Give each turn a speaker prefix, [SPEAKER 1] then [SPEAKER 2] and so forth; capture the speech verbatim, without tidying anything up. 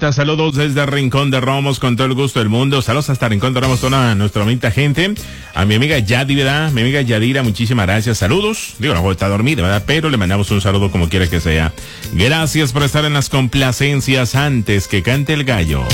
[SPEAKER 1] Marta, saludos desde Rincón de Romos con todo el gusto del mundo. Saludos hasta Rincón de Romos, toda nuestra bonita gente. A mi amiga Yadira, mi amiga Yadira, muchísimas gracias. Saludos. Digo, no está a dormir, ¿verdad? Pero le mandamos un saludo como quiera que sea. Gracias por estar en las complacencias antes que cante el gallo.